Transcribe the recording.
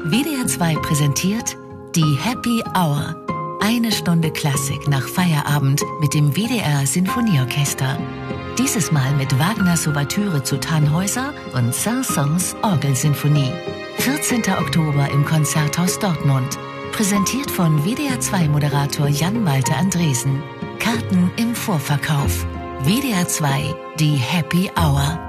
WDR 2 präsentiert die Happy Hour. Eine Stunde Klassik nach Feierabend mit dem WDR Sinfonieorchester. Dieses Mal mit Wagners Ouvertüre zu Tannhäuser und Saint-Saëns Orgelsinfonie. 14. Oktober im Konzerthaus Dortmund. Präsentiert von WDR 2 Moderator Jan-Malte Andresen. Karten im Vorverkauf. WDR 2, die Happy Hour.